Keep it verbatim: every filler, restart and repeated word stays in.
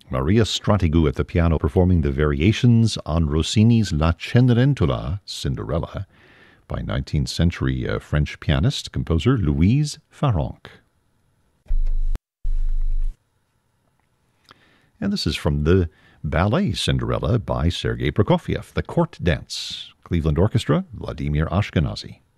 Maria Strategou at the piano performing the variations on Rossini's La Cenerentola, Cinderella, by nineteenth century uh, French pianist, composer Louise Farrenc. And this is from the ballet Cinderella by Sergei Prokofiev, The Court Dance, Cleveland Orchestra, Vladimir Ashkenazy.